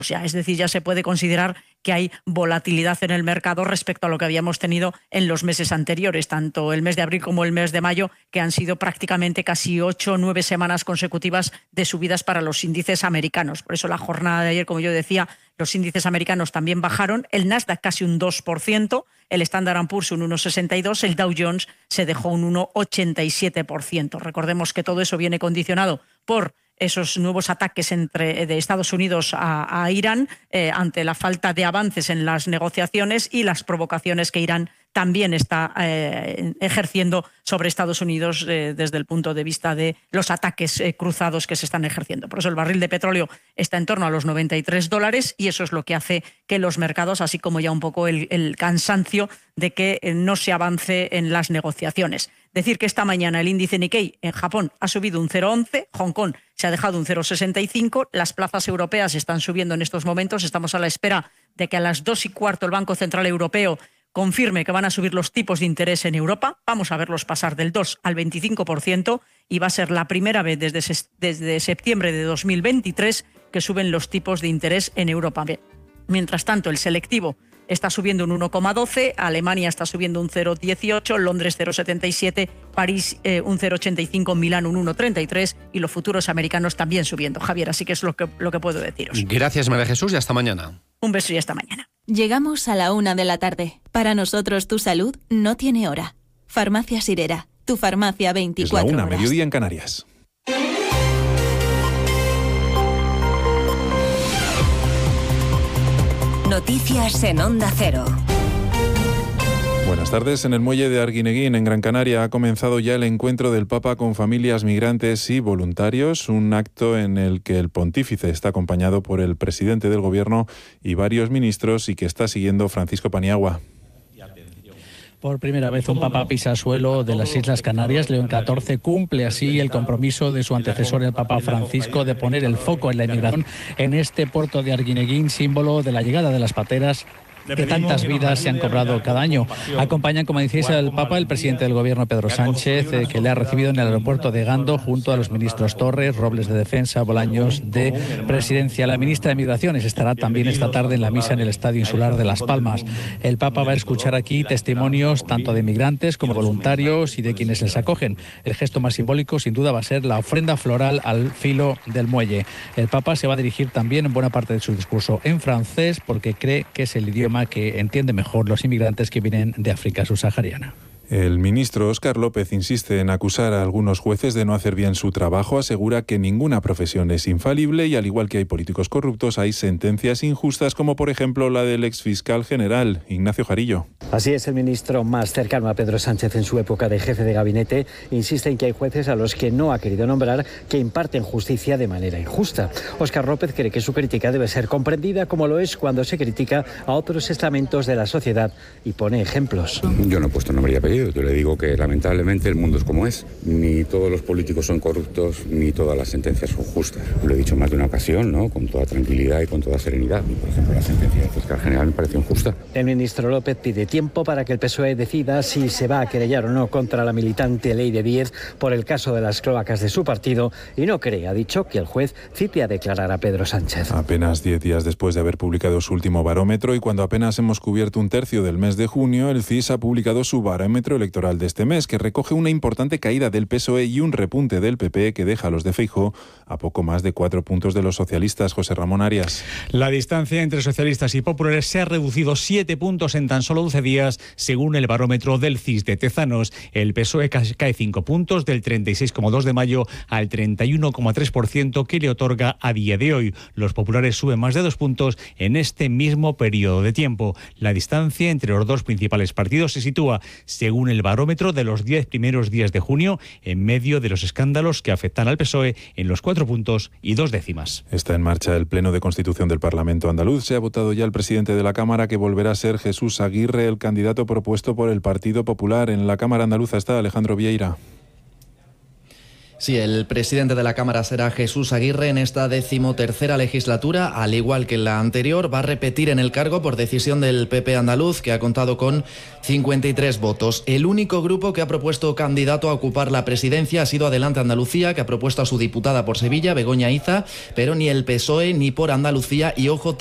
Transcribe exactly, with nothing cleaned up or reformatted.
Ya, es decir, ya se puede considerar que hay volatilidad en el mercado respecto a lo que habíamos tenido en los meses anteriores, tanto el mes de abril como el mes de mayo, que han sido prácticamente casi ocho o nueve semanas consecutivas de subidas para los índices americanos. Por eso la jornada de ayer, como yo decía, los índices americanos también bajaron, el Nasdaq casi un dos por ciento, el Standard and Poor's un uno coma sesenta y dos, el Dow Jones se dejó un uno coma ochenta y siete por ciento. Recordemos que todo eso viene condicionado por esos nuevos ataques entre, de Estados Unidos a, a Irán eh, ante la falta de avances en las negociaciones y las provocaciones que Irán también está eh, ejerciendo sobre Estados Unidos eh, desde el punto de vista de los ataques eh, cruzados que se están ejerciendo. Por eso el barril de petróleo está en torno a los noventa y tres dólares y eso es lo que hace que los mercados, así como ya un poco el, el cansancio de que eh, no se avance en las negociaciones. Decir que esta mañana el índice Nikkei en Japón ha subido un cero coma once, Hong Kong se ha dejado un cero coma sesenta y cinco, las plazas europeas están subiendo en estos momentos, estamos a la espera de que a las dos y cuarto el Banco Central Europeo confirme que van a subir los tipos de interés en Europa. Vamos a verlos pasar del dos al veinticinco por ciento y va a ser la primera vez desde, desde septiembre de dos mil veintitrés que suben los tipos de interés en Europa. Mientras tanto, el selectivo está subiendo un uno coma doce, Alemania está subiendo un cero coma dieciocho, Londres cero coma setenta y siete, París eh, un cero coma ochenta y cinco, Milán un uno coma treinta y tres y los futuros americanos también subiendo. Javier, así que es lo que, lo que puedo deciros. Gracias, María Jesús, y hasta mañana. Un beso y hasta mañana. Llegamos a la una de la tarde. Para nosotros tu salud no tiene hora. Farmacia Sirera, tu farmacia veinticuatro horas. Es la una, horas. mediodía en Canarias. Noticias en Onda Cero. Buenas tardes. En el muelle de Arguineguín, en Gran Canaria, ha comenzado ya el encuentro del Papa con familias migrantes y voluntarios, un acto en el que el pontífice está acompañado por el presidente del Gobierno y varios ministros y que está siguiendo Francisco Paniagua. Por primera vez un papa pisa suelo de las Islas Canarias. León catorce cumple así el compromiso de su antecesor, el Papa Francisco, de poner el foco en la inmigración en este puerto de Arguineguín, símbolo de la llegada de las pateras que tantas vidas se han cobrado cada año. Acompañan, como decís, al Papa el presidente del Gobierno, Pedro Sánchez, eh, que le ha recibido en el aeropuerto de Gando junto a los ministros Torres, Robles de Defensa, Bolaños de Presidencia. La ministra de Migraciones estará también esta tarde en la misa en el Estadio Insular de Las Palmas. El Papa va a escuchar aquí testimonios tanto de migrantes como voluntarios y de quienes les acogen. El gesto más simbólico, sin duda, va a ser la ofrenda floral al filo del muelle. El Papa se va a dirigir también en buena parte de su discurso en francés porque cree que es el idioma que entiende mejor los inmigrantes que vienen de África subsahariana. El ministro Óscar López insiste en acusar a algunos jueces de no hacer bien su trabajo, asegura que ninguna profesión es infalible y al igual que hay políticos corruptos, hay sentencias injustas como por ejemplo la del exfiscal general, Ignacio Jarillo. Así es, el ministro más cercano a Pedro Sánchez en su época de jefe de gabinete insiste en que hay jueces a los que no ha querido nombrar que imparten justicia de manera injusta. Óscar López cree que su crítica debe ser comprendida como lo es cuando se critica a otros estamentos de la sociedad y pone ejemplos. Yo no he puesto nombre y apellido. Yo le digo que lamentablemente el mundo es como es. Ni todos los políticos son corruptos, ni todas las sentencias son justas. Lo he dicho más de una ocasión, ¿no? Con toda tranquilidad y con toda serenidad. Y, por ejemplo, la sentencia del fiscal general me pareció injusta. El ministro López pide tiempo para que el P S O E decida si se va a querellar o no contra la militante Ley de Diez por el caso de las cloacas de su partido y no cree, ha dicho, que el juez cite a declarar a Pedro Sánchez. Apenas diez días después de haber publicado su último barómetro y cuando apenas hemos cubierto un tercio del mes de junio, el C I S ha publicado su barómetro electoral de este mes, que recoge una importante caída del P S O E y un repunte del P P que deja a los de Feijóo a poco más de cuatro puntos de los socialistas. José Ramón Arias. La distancia entre socialistas y populares se ha reducido siete puntos en tan solo doce días, según el barómetro del C I S de Tezanos. El P S O E cae cinco puntos, del treinta y seis coma dos de mayo al treinta y uno coma tres por ciento que le otorga a día de hoy. Los populares suben más de dos puntos en este mismo periodo de tiempo. La distancia entre los dos principales partidos se sitúa, según el barómetro de los diez primeros días de junio, en medio de los escándalos que afectan al P S O E, en los cuatro puntos y dos décimas. Está en marcha el Pleno de Constitución del Parlamento andaluz. Se ha votado ya el presidente de la Cámara, que volverá a ser Jesús Aguirre, el candidato propuesto por el Partido Popular. En la Cámara andaluza está Alejandro Vieira. Sí, el presidente de la Cámara será Jesús Aguirre en esta decimotercera legislatura, al igual que en la anterior, va a repetir en el cargo por decisión del P P andaluz, que ha contado con cincuenta y tres votos. El único grupo que ha propuesto candidato a ocupar la presidencia ha sido Adelante Andalucía, que ha propuesto a su diputada por Sevilla, Begoña Iza, pero ni el P S O E ni por Andalucía, y ojo,